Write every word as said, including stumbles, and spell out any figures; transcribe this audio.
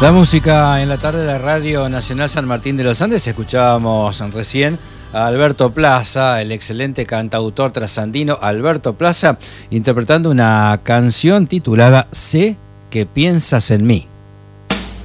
La música en la tarde de Radio Nacional San Martín de los Andes. Escuchábamos recién a Alberto Plaza, el excelente cantautor trasandino Alberto Plaza, interpretando una canción titulada Sé que piensas en mí.